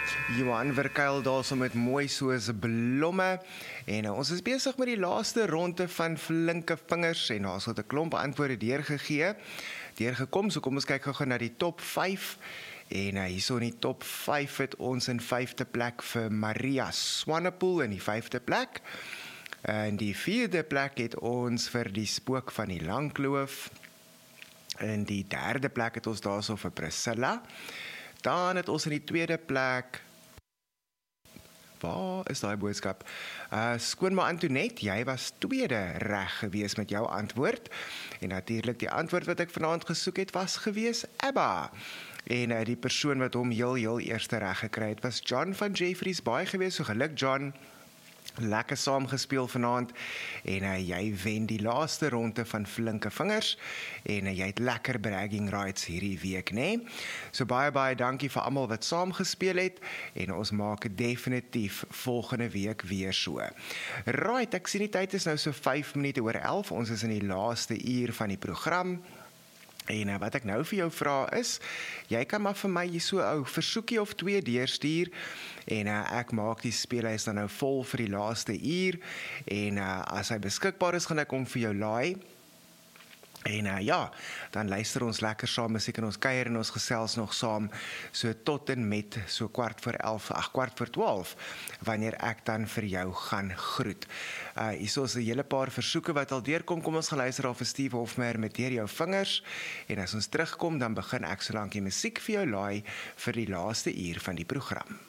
Johan Verkuil daar so met mooi soos blomme en ons is besig met die laaste ronde van flinke vingers en ons het 'n klomp antwoorde deurgekom, so kom ons kyk gou na die top 5 en hierso in die top 5 het ons in 5de plek vir Maria Swanepoel in die 5de plek. In die 4de plek het ons vir die spook van die Langkloof. In die 3de plek het ons daarso vir Priscilla. Dan het ons in die 2de plek, waar is daai boodskap? Skoonma Antoinette, jy was tweede reg gewees met jou antwoord. En natuurlik die antwoord wat ek vanaand gesoek het was gewees Abba. En die persoon wat hom heel eerste reg gekry het was John van Jeffreys Bay gewees. So geluk John. Lekker saam gespeel vanaand en jy wen die laaste ronde van flinke vingers en jy het lekker bragging rights hierdie week, né? So baie dankie vir almal wat saam gespeel het en ons maak dit definitief volgende week weer so. Right, ek sien die tyd is nou so 5 minute oor 11. Ons is in die laaste uur van die program. En wat ek nou vir jou vra is, jy kan maar vir my hier so 'n versoekie of 2 deurstuur en ek maak die speellys dan nou vol vir die laaste uur en as hy beskikbaar is, gaan ek hom vir jou laai. En ja, dan luister ons lekker saam musiek en ons kuier en ons gesels nog saam so tot en met so 11:15, wanneer ek dan vir jou gaan groet. Hierso is 'n hele paar versoeke wat al deurkom. Kom ons gaan luister af vir Steve Hofmeyr met Deur jou vingers en as ons terugkom dan begin ek solank die musiek vir jou laai vir die laaste uur van die program.